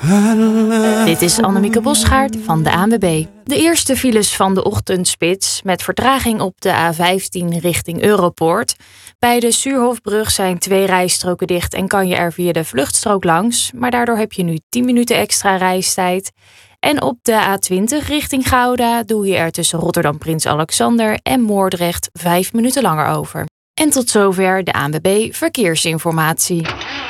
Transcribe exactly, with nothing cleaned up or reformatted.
Dit is Annemieke Bosgaard van de A N W B. De eerste files van de ochtendspits met vertraging op de A vijftien richting Europoort. Bij de Suurhofbrug zijn twee rijstroken dicht en kan je er via de vluchtstrook langs. Maar daardoor heb je nu tien minuten extra reistijd. En op de A twintig richting Gouda doe je er tussen Rotterdam Prins Alexander en Moordrecht vijf minuten langer over. En tot zover de A N W B Verkeersinformatie.